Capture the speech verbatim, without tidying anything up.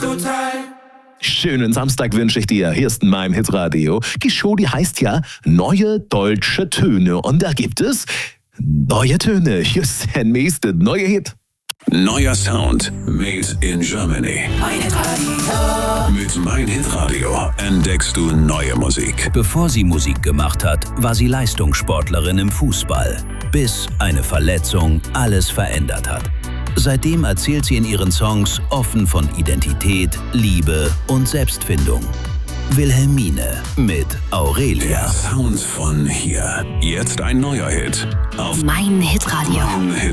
Disco-Time. Schönen Samstag wünsche ich dir. Hier ist mein Hitradio. Die Show, die heißt ja Neue Deutsche Töne. Und da gibt es neue Töne. Hier ist der nächste neue Hit. Neuer Sound made in Germany. Mein Hitradio. Mit Mein Hitradio entdeckst du neue Musik. Bevor sie Musik gemacht hat, war sie Leistungssportlerin im Fußball. Bis eine Verletzung alles verändert hat. Seitdem erzählt sie in ihren Songs offen von Identität, Liebe und Selbstfindung. Wilhelmine mit Aurelia. Der Sound von hier. Jetzt ein neuer Hit auf Mein Hitradio. Mein Hit